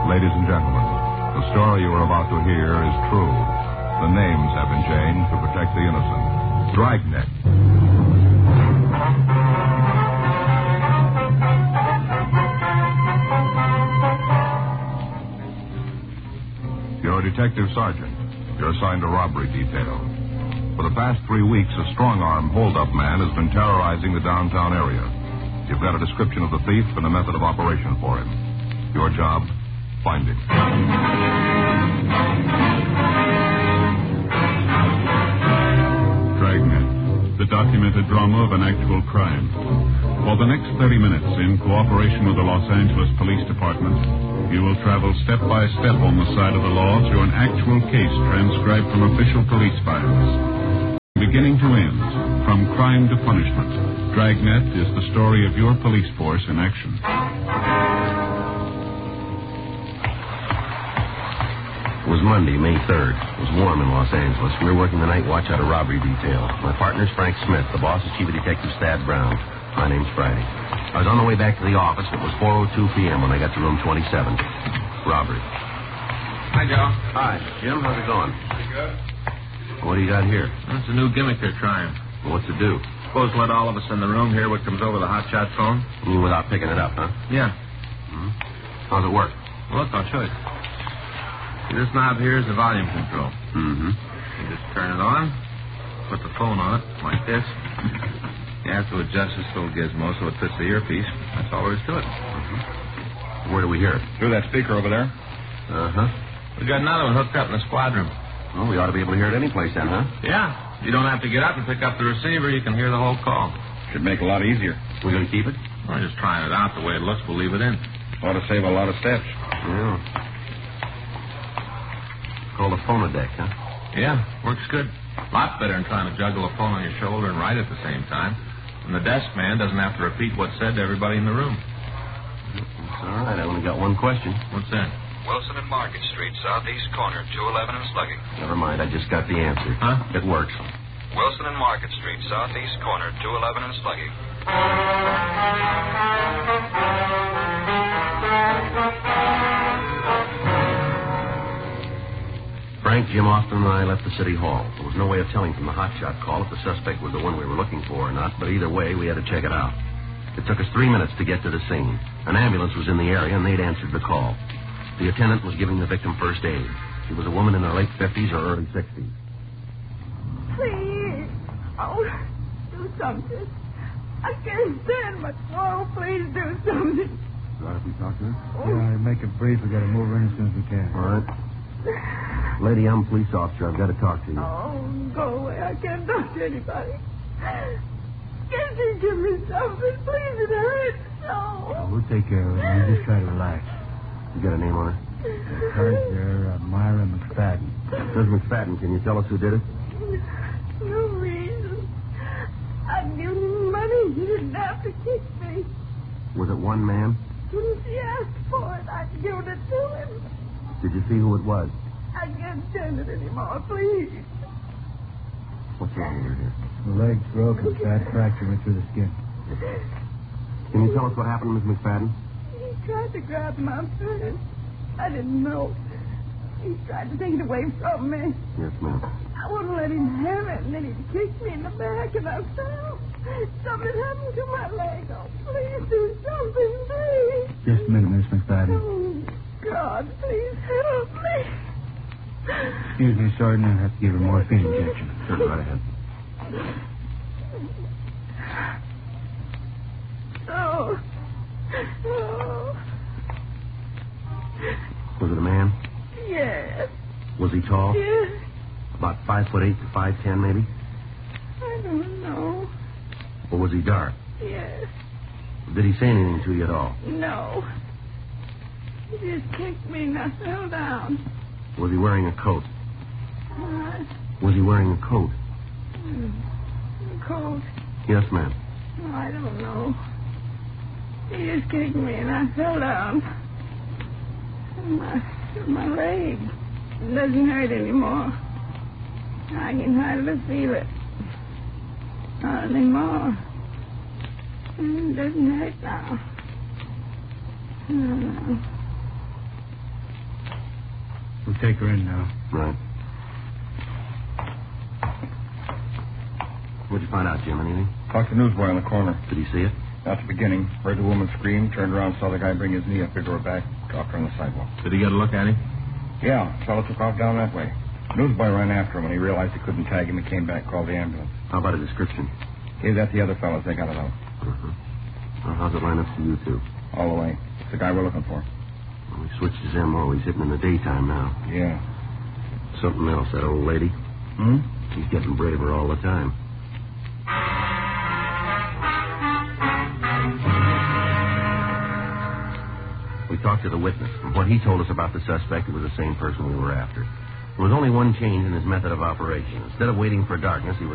Ladies and gentlemen, the story you are about to hear is true. The names have been changed to protect the innocent. Dragnet. You're a detective sergeant. You're assigned a robbery detail. For the past 3 weeks, a strong-arm hold-up man has been terrorizing the downtown area. You've got a description of the thief and a method of operation for him. Your job, find him. Dragnet, the documented drama of an actual crime. For the next 30 minutes, in cooperation with the Los Angeles Police Department, you will travel step by step on the side of the law through an actual case transcribed from official police files. Beginning to end, from crime to punishment, Dragnet is the story of your police force in action. It was Monday, May 3rd. It was warm in Los Angeles. We were working the night watch out of robbery detail. My partner's Frank Smith. The boss is Chief of Detective Thad Brown. My name's Friday. I was on the way back to the office. It was 4:02 p.m. when I got to room 27. Robbery. Hi, Joe. Hi, Jim. How's it going? Pretty good. What do you got here? That's a new gimmick they're trying. Well, what's it do? Suppose let all of us in the room hear what comes over the hotshot phone? You mean without picking it up, huh? Yeah. Hmm? How's it work? Well, look, I'll show you. See, this knob here is the volume control. Mm-hmm. You just turn it on, put the phone on it, like this. You have to adjust this little gizmo so it fits the earpiece. That's all there is to it. Mm-hmm. Where do we hear it? Through that speaker over there. Uh-huh. We got another one hooked up in the squad room. Well, we ought to be able to hear it any place then, huh? Yeah. You don't have to get up and pick up the receiver. You can hear the whole call. Should make it a lot easier. We going to keep it? We're just trying it out the way it looks. We'll leave it in. Ought to save a lot of steps. Yeah. Called a phonodeck, huh? Yeah, works good. Lot better than trying to juggle a phone on your shoulder and write at the same time. And the desk man doesn't have to repeat what's said to everybody in the room. That's all right. I only got one question. What's that? Wilson and Market Street, southeast corner, 211 and Slugging. Never mind. I just got the answer. Huh? It works. Wilson and Market Street, southeast corner, 211 and Slugging. Frank, Jim Austin, and I left the city hall. There was no way of telling from the hotshot call if the suspect was the one we were looking for or not, but either way, we had to check it out. It took us 3 minutes to get to the scene. An ambulance was in the area, and they'd answered the call. The attendant was giving the victim first aid. She was a woman in her late 50s or early 60s. Please. Oh, do something. I can't stand much more. Please do something. Right, if we talk to her? Yeah, make it brief. We got to move her in as soon as we can. All right. Lady, I'm a police officer. I've got to talk to you. Oh, go away. I can't talk to anybody. Can't you give me something? Please, it hurts so. Well, we'll take care of it. You just try to relax. You got a name on her? Right there, Myra McFadden. Miss McFadden, can you tell us who did it? No reason. I'd give him money. He didn't have to kick me. Was it one man? If he asked for it, I'd give it to him. Did you see who it was? I can't stand it anymore, please. What's wrong with her here? The leg's broken. Bad fracture went through the skin. Can you tell us what happened, Miss McFadden? He tried to grab my purse. I didn't know. He tried to take it away from me. Yes, ma'am. I wouldn't let him have it, and then he kicked me in the back, and I fell. Something happened to my leg. Oh, please do something, please. Just a minute, Miss McFadden. Oh, God, please help me. Excuse me, Sergeant. I have to give her morphine injection. Sure, right ahead. Oh. Oh. Was it a man? Yes. Was he tall? Yes. About 5'8" to 5'10", maybe? I don't know. Or was he dark? Yes. Did he say anything to you at all? No. He just kicked me and I fell down. Was he wearing a coat? What? Was he wearing a coat? Cold. Yes, ma'am. Oh, I don't know. He just kicked me and I fell down. My leg doesn't hurt anymore. I can hardly feel it. Not anymore. It doesn't hurt now. No. take her in now. Right. What'd you find out, Jim? Anything? Talked to the newsboy on the corner. Did he see it? At the beginning. Heard the woman scream, turned around, saw the guy bring his knee up into her back, dropped her on the sidewalk. Did he get a look at him? Yeah, the fellow took off down that way. Newsboy ran after him. When he realized he couldn't tag him, he came back, called the ambulance. How about a description? Gave that to the other fellows. They got it out. Uh-huh. Well, how's it line up to you two? All the way. It's the guy we're looking for. Well, we switched his M.O. He's hitting in the daytime now. Yeah. Something else, that old lady. Hmm? She's getting braver all the time. We talked to the witness. From what he told us about the suspect, it was the same person we were after. There was only one change in his method of operation. Instead of waiting for darkness, he was